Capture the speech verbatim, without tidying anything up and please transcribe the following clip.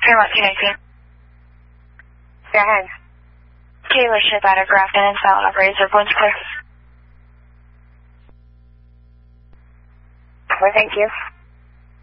Fairmont two nineteen. Go ahead. Taylor ship out of Grafton and Silent Operator. One's clear. Well, thank you.